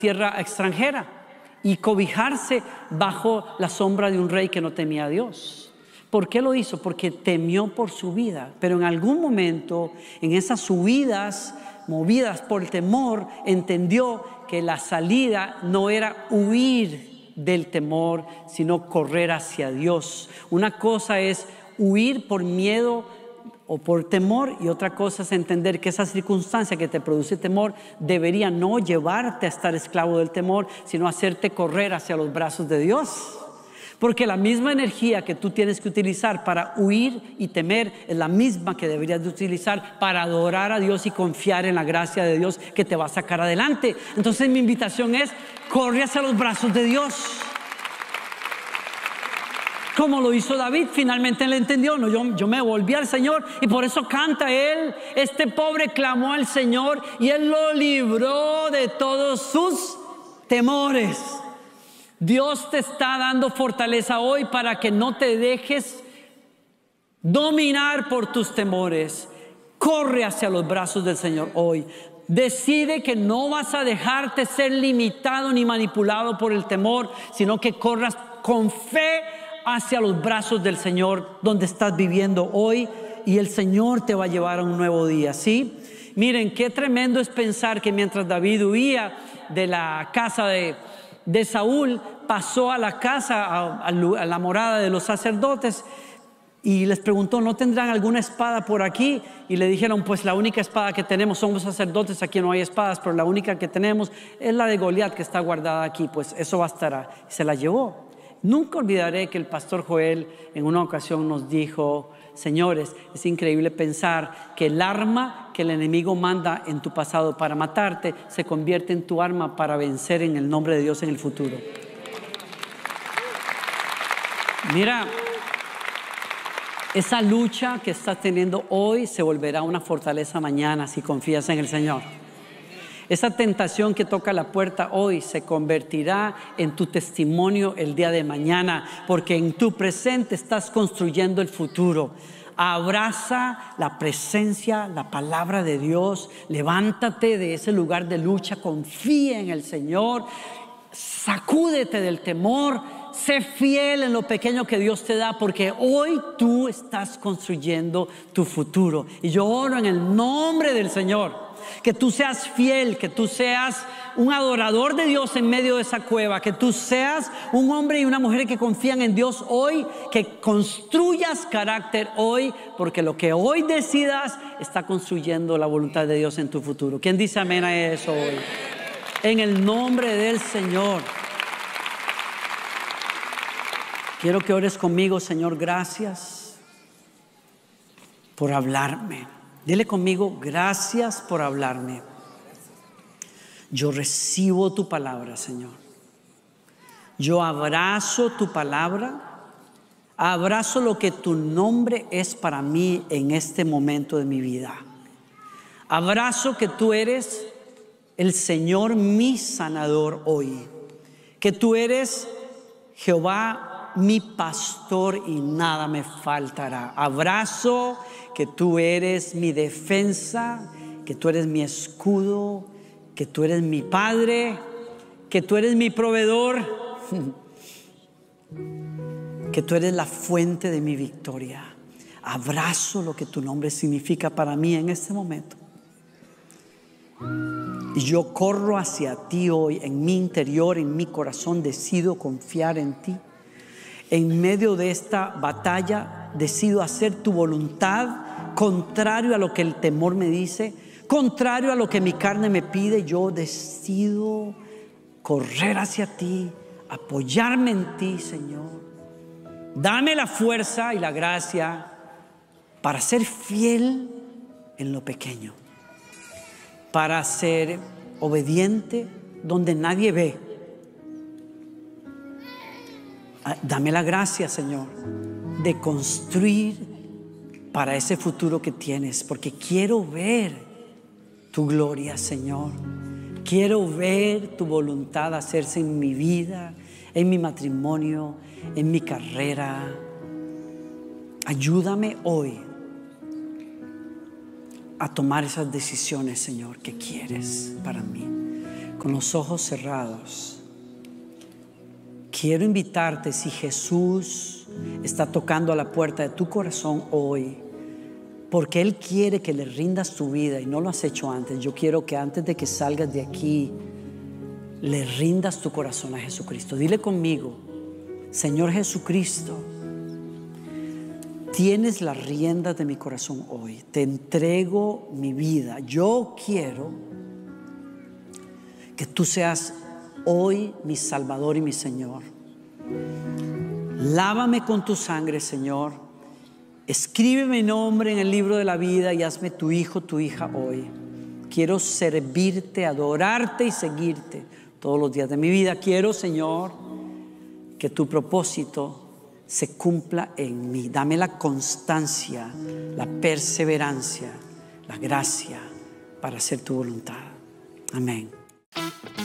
tierra extranjera y cobijarse bajo la sombra de un rey que no temía a Dios. ¿Por qué lo hizo? Porque temió por su vida. Pero en algún momento, en esas subidas, movidas por el temor, entendió que la salida no era huir del temor, sino correr hacia Dios. Una cosa es huir por miedo o por temor, y otra cosa es entender que esa circunstancia que te produce temor debería no llevarte a estar esclavo del temor, sino hacerte correr hacia los brazos de Dios. Porque la misma energía que tú tienes que utilizar para huir y temer es la misma que deberías de utilizar para adorar a Dios y confiar en la gracia de Dios que te va a sacar adelante. Entonces mi invitación es: corre hacia los brazos de Dios. Como lo hizo David, finalmente él entendió. No, yo me volví al Señor, y por eso canta él: este pobre clamó al Señor y Él lo libró de todos sus temores. Dios te está dando fortaleza hoy para que no te dejes dominar por tus temores. Corre hacia los brazos del Señor hoy. Decide que no vas a dejarte ser limitado ni manipulado por el temor, sino que corras con fe hacia los brazos del Señor donde estás viviendo hoy, y el Señor te va a llevar a un nuevo día, ¿sí? Miren, qué tremendo es pensar que mientras David huía de la casa de Saúl, pasó a la casa, a la morada de los sacerdotes, y les preguntó: ¿no tendrán alguna espada por aquí? Y le dijeron: pues la única espada que tenemos, somos sacerdotes, aquí no hay espadas, pero la única que tenemos es la de Goliat, que está guardada aquí, pues eso bastará. Y se la llevó. Nunca olvidaré que el pastor Joel en una ocasión nos dijo: señores, es increíble pensar que el arma que el enemigo manda en tu pasado para matarte se convierte en tu arma para vencer en el nombre de Dios en el futuro. Mira, esa lucha que estás teniendo hoy se volverá una fortaleza mañana si confías en el Señor. Esa tentación que toca la puerta hoy se convertirá en tu testimonio el día de mañana, porque en tu presente estás construyendo el futuro. Abraza la presencia, la palabra de Dios. Levántate de ese lugar de lucha, confía en el Señor, sacúdete del temor, sé fiel en lo pequeño que Dios te da, porque hoy tú estás construyendo tu futuro. Y yo oro en el nombre del Señor que tú seas fiel, que tú seas un adorador de Dios en medio de esa cueva, que tú seas un hombre y una mujer que confían en Dios hoy, que construyas carácter hoy, porque lo que hoy decidas está construyendo la voluntad de Dios en tu futuro. ¿Quién dice amén a eso hoy? En el nombre del Señor. Quiero que ores conmigo: Señor, gracias por hablarme. Dile conmigo: gracias por hablarme. Yo recibo tu palabra, Señor. Yo abrazo tu palabra. Abrazo lo que tu nombre es para mí en este momento de mi vida. Abrazo que tú eres el Señor, mi sanador hoy. Que tú eres Jehová, mi pastor, y nada me faltará. Abrazo que tú eres mi defensa, que tú eres mi escudo, que tú eres mi Padre, que tú eres mi proveedor, que tú eres la fuente de mi victoria. Abrazo lo que tu nombre significa para mí en este momento. Y yo corro hacia ti hoy. En mi interior, en mi corazón, decido confiar en ti. En medio de esta batalla decido hacer tu voluntad, contrario a lo que el temor me dice, contrario a lo que mi carne me pide. Yo decido correr hacia ti, apoyarme en ti, Señor. Dame la fuerza y la gracia para ser fiel en lo pequeño, para ser obediente donde nadie ve. Dame la gracia, Señor, de construir para ese futuro que tienes, porque quiero ver tu gloria, Señor. Quiero ver tu voluntad hacerse en mi vida, en mi matrimonio, en mi carrera. Ayúdame hoy a tomar esas decisiones, Señor, que quieres para mí. con los ojos cerrados, quiero invitarte, si Jesús está tocando a la puerta de tu corazón hoy, porque Él quiere que le rindas tu vida y no lo has hecho antes. Yo quiero que antes de que salgas de aquí, le rindas tu corazón a Jesucristo. Dile conmigo: Señor Jesucristo, tienes las riendas de mi corazón hoy. Te entrego mi vida. Yo quiero que tú seas hoy mi Salvador y mi Señor. Lávame con tu sangre, Señor. Escribe mi nombre en el libro de la vida y hazme tu hijo, tu hija hoy. Quiero servirte, adorarte y seguirte todos los días de mi vida. Quiero, Señor, que tu propósito se cumpla en mí. Dame la constancia, la perseverancia, la gracia para hacer tu voluntad. Amén.